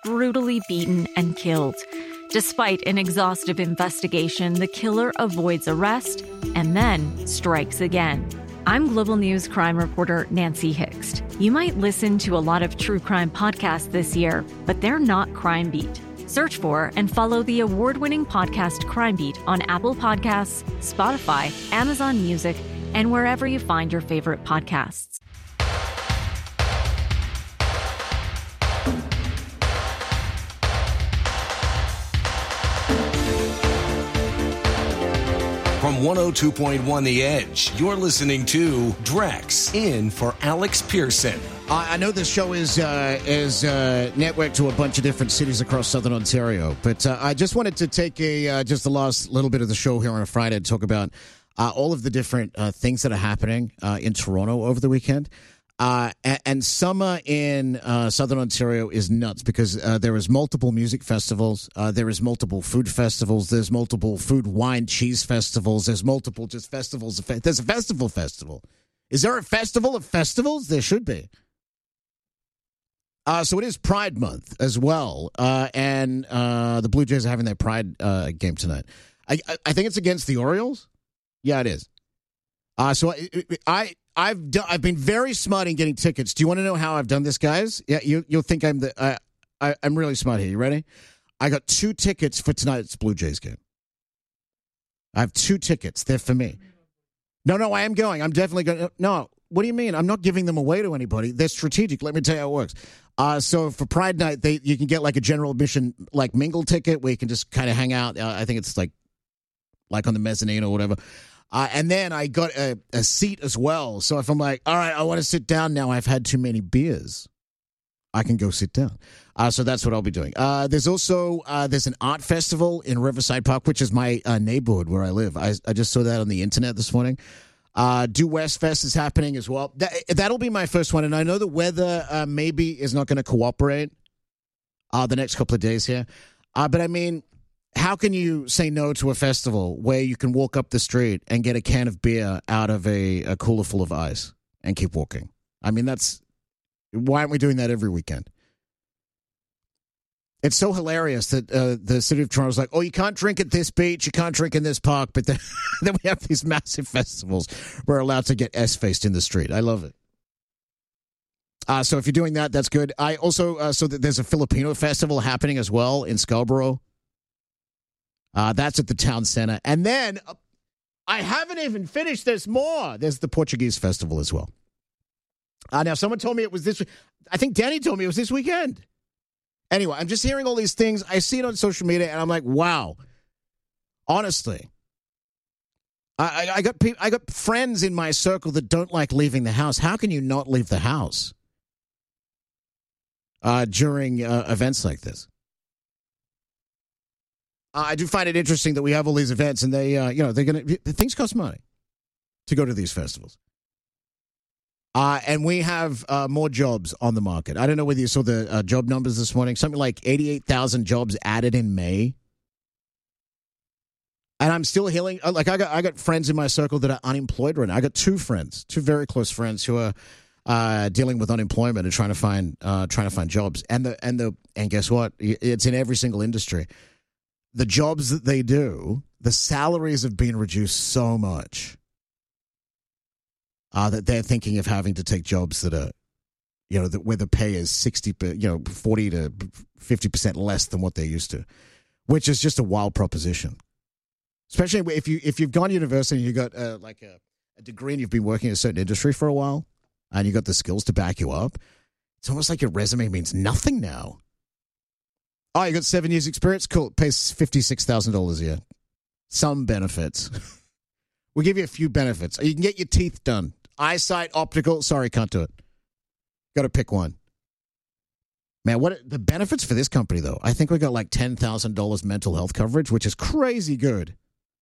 brutally beaten and killed. Despite an exhaustive investigation, the killer avoids arrest and then strikes again. I'm Global News crime reporter Nancy Hixt. You might listen to a lot of true crime podcasts this year, but they're not Crime Beat. Search for and follow the award-winning podcast Crime Beat on Apple Podcasts, Spotify, Amazon Music, and wherever you find your favorite podcasts. From 102.1 The Edge, you're listening to Drex, in for Alex Pearson. I know this show is networked to a bunch of different cities across southern Ontario, but I just wanted to take just the last little bit of the show here on a Friday to talk about all of the different things that are happening in Toronto over the weekend. And summer in southern Ontario is nuts because there is multiple music festivals, there is multiple food festivals, there's multiple food, wine, cheese festivals, there's multiple just festivals. There's a festival. Is there a festival of festivals? There should be. So it is Pride Month as well, and the Blue Jays are having their Pride game tonight. I think it's against the Orioles. Yeah, it is. So I've been very smart in getting tickets. Do you want to know how I've done this, guys? Yeah, you'll think I'm really smart here. You ready? I got 2 tickets for tonight's Blue Jays game. I have 2 tickets. They're for me. No, I am going. I'm definitely going. No, what do you mean? I'm not giving them away to anybody. They're strategic. Let me tell you how it works. So for Pride Night, you can get like a general admission, like mingle ticket where you can just kind of hang out. I think it's like on the mezzanine or whatever. And then I got a seat as well. So if I'm like, all right, I want to sit down now, I've had too many beers, I can go sit down. So that's what I'll be doing. There's also there's an art festival in Riverside Park, which is my neighborhood where I live. I just saw that on the internet this morning. Due West Fest is happening as well. That'll be my first one. And I know the weather maybe is not going to cooperate the next couple of days here. But I mean, how can you say no to a festival where you can walk up the street and get a can of beer out of a cooler full of ice and keep walking? I mean, why aren't we doing that every weekend? It's so hilarious that the city of Toronto is like, oh, you can't drink at this beach, you can't drink in this park, but then we have these massive festivals. We're allowed to get S-faced in the street. I love it. So if you're doing that, that's good. I also saw that there's a Filipino festival happening as well in Scarborough. That's at the town center. And then, I haven't even finished, there's more. There's the Portuguese festival as well. Now, someone told me it was this, I think Danny told me it was this weekend. Anyway, I'm just hearing all these things. I see it on social media, and I'm like, wow. Honestly. I got friends in my circle that don't like leaving the house. How can you not leave the house during events like this? I do find it interesting that we have all these events, and things cost money to go to these festivals. And we have more jobs on the market. I don't know whether you saw the job numbers this morning. Something like 88,000 jobs added in May. And I'm still healing. Like I got friends in my circle that are unemployed right now. I got 2 very close friends who are dealing with unemployment and trying to find jobs. And guess what? It's in every single industry. The jobs that they do, the salaries have been reduced so much that they're thinking of having to take jobs that are, where the pay is 40 to 50% less than what they're used to, which is just a wild proposition. Especially if you've gone to university and you got a degree and you've been working in a certain industry for a while and you got the skills to back you up. It's almost like your resume means nothing now. Oh, you got 7 years experience? Cool. It pays $56,000 a year. Some benefits. We'll give you a few benefits. You can get your teeth done. Eyesight, optical. Sorry, can't do it. Got to pick one. Man, what the benefits for this company, though? I think we got like $10,000 mental health coverage, which is crazy good.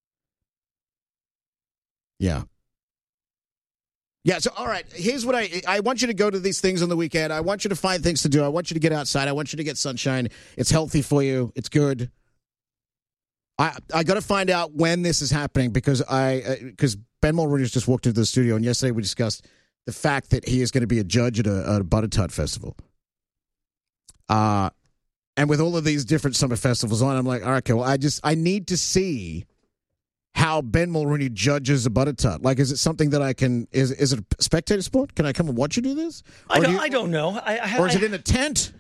Yeah. Yeah, so, all right, here's what I want you to go to these things on the weekend. I want you to find things to do. I want you to get outside. I want you to get sunshine. It's healthy for you. It's good. I got to find out when this is happening because Ben Mulrooney just walked into the studio, and yesterday we discussed the fact that he is going to be a judge at a Butter Tart Festival. And with all of these different summer festivals on, I'm like, all right, okay, well, I need to see how Ben Mulrooney judges a butter tart. Like, is it something that I can? Is it a spectator sport? Can I come and watch you do this? I don't know. Or is it in a tent?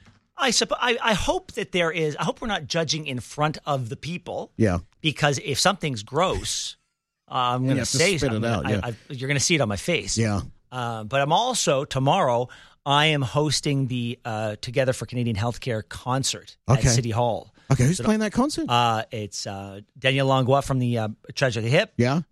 I hope that there is. I hope we're not judging in front of the people. Yeah. Because if something's gross, I'm going to say something. You're going to see it on my face. Yeah. But I'm also tomorrow. I am hosting the Together for Canadian Healthcare concert at City Hall. Okay, who's playing that concert? It's Daniel Langlois from the Tragically Hip. Yeah.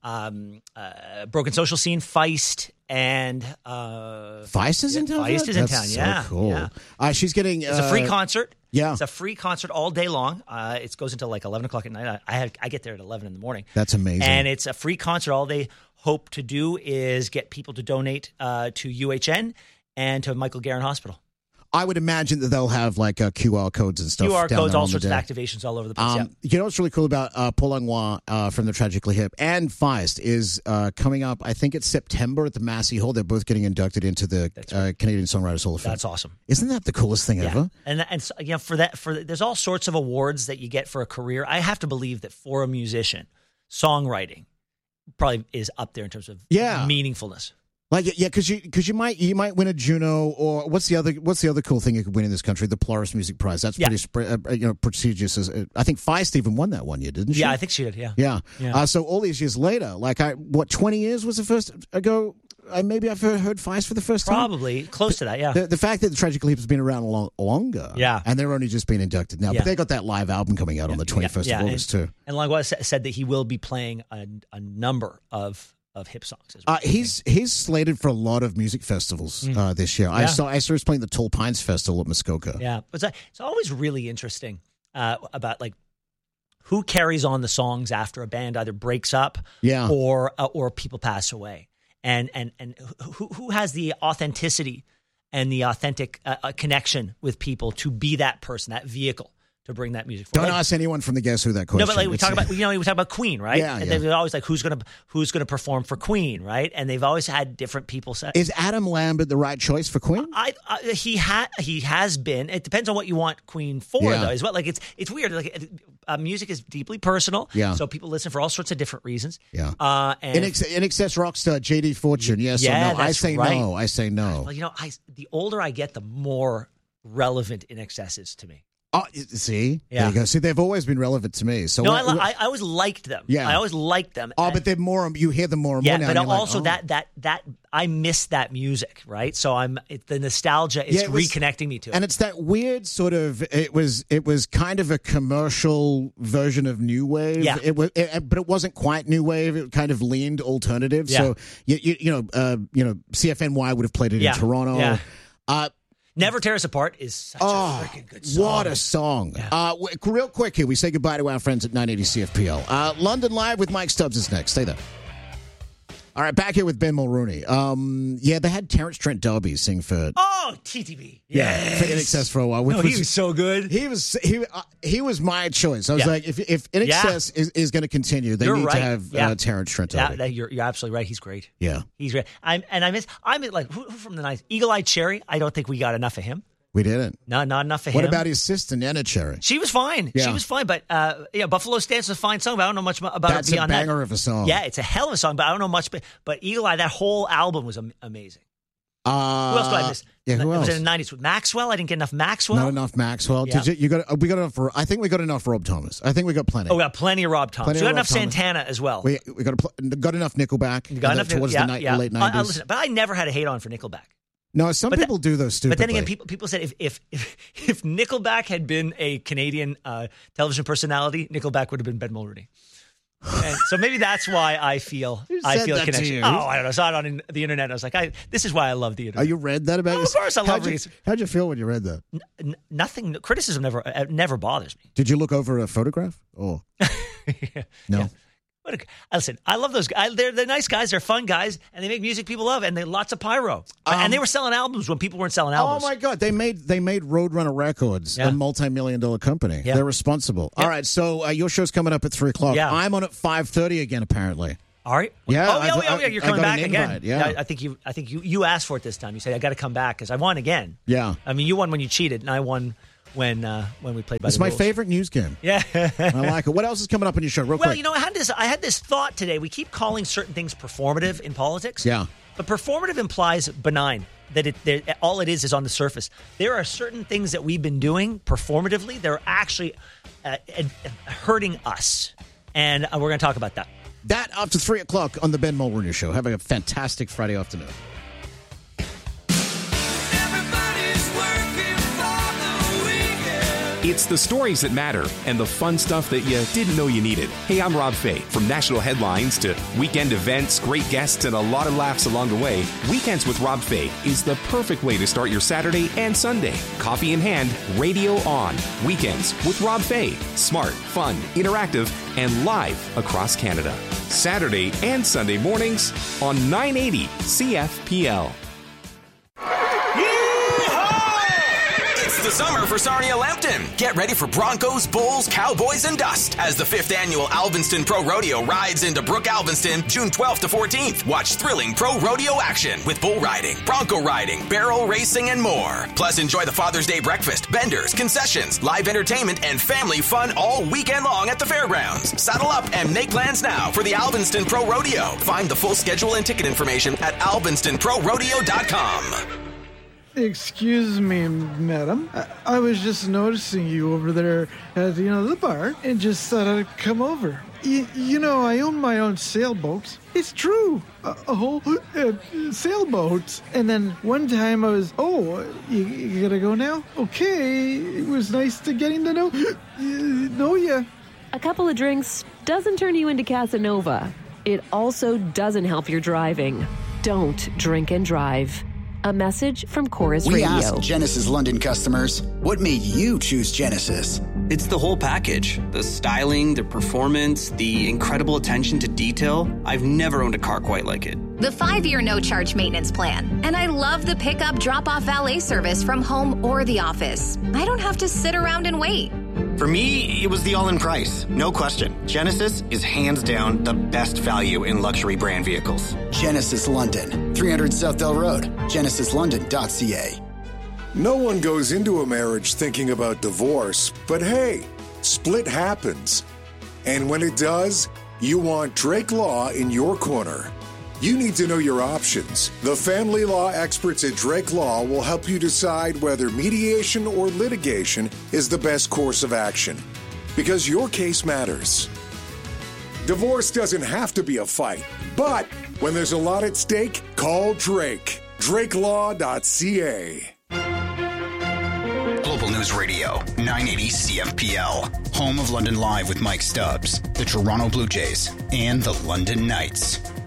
Broken Social Scene, Feist, and Feist is in town. Feist is in town. Yeah, so cool. Yeah. She's getting. It's a free concert. Yeah, it's a free concert all day long. It goes until like 11 o'clock at night. I get there at 11 in the morning. That's amazing. And it's a free concert. All they hope to do is get people to donate to UHN and to Michael Guerin Hospital. I would imagine that they'll have like QR codes and stuff. QR down codes, there all on sorts the of day. activations all over the place. You know what's really cool about Paul Langlois from the Tragically Hip and Feist is coming up, I think it's September at the Massey Hall. They're both getting inducted into the Canadian Songwriters Hall of Fame. That's awesome. Isn't that the coolest thing ever? And so, there's all sorts of awards that you get for a career. I have to believe that for a musician, songwriting probably is up there in terms of meaningfulness. Like because you might win a Juno, or what's the other cool thing you could win in this country? The Polaris Music Prize. That's pretty prestigious. I think Feist even won that one year, didn't she? Yeah, I think she did. Yeah. So all these years later, 20 years was the first ago? Maybe I've heard Feist for the first time. Probably close to that. Yeah. The fact that the Tragically Hip has been around longer. Yeah. And they're only just being inducted now, but they got that live album coming out on the 21st of August too. And Langlois said that he will be playing a number of hip songs as well. He's slated for a lot of music festivals this year. I saw he was playing the Tall Pines Festival at Muskoka. Yeah, but it's always really interesting about like who carries on the songs after a band either breaks up, or people pass away, and who has the authenticity and the authentic connection with people to be that person, that vehicle to bring that music forward. Don't ask anyone from the Guess Who that question. No, but we talk about Queen, right? Yeah, and they're always like, who's gonna perform for Queen, right? And they've always had different people say. Is Adam Lambert the right choice for Queen? He has been. It depends on what you want Queen for, though. As well, like it's weird. Like music is deeply personal. Yeah. So people listen for all sorts of different reasons. Yeah. And In Excess rock star JD Fortune. Yes or no? I say no. I say no. Well, the older I get, the more relevant In Excess is to me. Oh, see? Yeah. There you go. See, they've always been relevant to me. So I always liked them. Yeah. I always liked them. Oh, but they're more, you hear them more and more now. Yeah, but also that I miss that music, right? So the nostalgia is reconnecting me to it. And it's that weird sort of, it was kind of a commercial version of new wave. Yeah. But it wasn't quite new wave. It kind of leaned alternative. Yeah. So, CFNY would have played it in Toronto. Yeah. Never Tear Us Apart is such a freaking good song. What a song. Yeah. Real quick here, we say goodbye to our friends at 980 CFPL. London Live with Mike Stubbs is next. Stay there. All right, back here with Ben Mulrooney. They had Terrence Trent D'Arby sing for... Oh, TTB. Yeah, for In Excess for a while. He was so good. He was my choice. I was like, if In Excess is going to continue, they need to have Terrence Trent D'Arby. You're absolutely right. He's great. Yeah. He's great. I'm like, who from the 90s? Eagle Eye Cherry, I don't think we got enough of him. We didn't. No, not enough of him. What about his sister, Nana Cherry? She was fine. Yeah. She was fine. But Buffalo Stance is a fine song, but I don't know much about it beyond that. That's a banger of a song. Yeah, it's a hell of a song, but I don't know much. But Eagle Eye, that whole album was amazing. Who else did I miss? Yeah, who else? Was it in the 90s with Maxwell? I didn't get enough Maxwell. Not enough Maxwell. Yeah. We got enough. I think we got enough Rob Thomas. I think we got plenty. Oh, we got plenty of Rob Thomas. We got enough Santana as well. We got enough Nickelback. Got enough towards the late 90s. Listen, but I never had a hate on for Nickelback. No, some people do those stupidly. But then again, people said if Nickelback had been a Canadian television personality, Nickelback would have been Ben Mulrooney. And so maybe that's why I feel a connection. Oh, I don't know. I saw it on the internet. And I was like, this is why I love the internet. Oh, you read that about? Of course, I love it. How'd you feel when you read that? Nothing. Criticism never bothers me. Did you look over a photograph? Oh, no. Yeah. Listen, I love those guys. They're nice guys. They're fun guys, and they make music people love, and they lots of pyro. And they were selling albums when people weren't selling albums. Oh my God, they made Roadrunner Records, a multi-million-dollar company. Yeah. They're responsible. Yeah. All right, so your show's coming up at 3:00. Yeah. I'm on at 5:30 again, apparently. All right. Yeah. You're coming back again. Yeah. I think you asked for it this time. You said I got to come back because I won again. Yeah. I mean, you won when you cheated, and I won when we played by It's the my rules. favorite news game. Yeah. I like it. What else is coming up on your show? Real Well, quick. you know, I had this thought today. We keep calling certain things performative in politics. Yeah. But performative implies benign, that all it is on the surface. There are certain things that we've been doing performatively that are actually hurting us. And we're going to talk about that. That up to 3 o'clock on the Ben Mulroney Show. Have a fantastic Friday afternoon. It's the stories that matter and the fun stuff that you didn't know you needed. Hey, I'm Rob Fay. From national headlines to weekend events, great guests, and a lot of laughs along the way, Weekends with Rob Fay is the perfect way to start your Saturday and Sunday. Coffee in hand, radio on. Weekends with Rob Fay. Smart, fun, interactive, and live across Canada. Saturday and Sunday mornings on 980 CFPL. It's the summer for Sarnia Lambton. Get ready for Broncos, Bulls, Cowboys, and Dust as the 5th annual Alvinston Pro Rodeo rides into Brook Alvinston June 12th to 14th. Watch thrilling pro rodeo action with bull riding, bronco riding, barrel racing, and more. Plus, enjoy the Father's Day breakfast, vendors, concessions, live entertainment, and family fun all weekend long at the fairgrounds. Saddle up and make plans now for the Alvinston Pro Rodeo. Find the full schedule and ticket information at alvinstonprorodeo.com. Excuse me, madam. I was just noticing you over there at, the bar and just thought I'd come over. You know, I own my own sailboats. It's true. A whole sailboats. And then one time I was, you gotta go now? Okay. It was nice getting to know you. A couple of drinks doesn't turn you into Casanova. It also doesn't help your driving. Don't drink and drive. A message from Chorus Radio. We asked Genesis London customers, what made you choose Genesis? It's the whole package. The styling, the performance, the incredible attention to detail. I've never owned a car quite like it. The 5-year no-charge maintenance plan. And I love the pickup drop-off valet service from home or the office. I don't have to sit around and wait. For me, it was the all-in price. No question. Genesis is hands down the best value in luxury brand vehicles. Genesis London, 300 Southdale Road, genesislondon.ca. No one goes into a marriage thinking about divorce, but hey, split happens. And when it does, you want Drake Law in your corner. You need to know your options. The family law experts at Drake Law will help you decide whether mediation or litigation is the best course of action, because your case matters. Divorce doesn't have to be a fight, but when there's a lot at stake, call Drake. DrakeLaw.ca. Global News Radio, 980 CFPL. Home of London Live with Mike Stubbs, the Toronto Blue Jays, and the London Knights.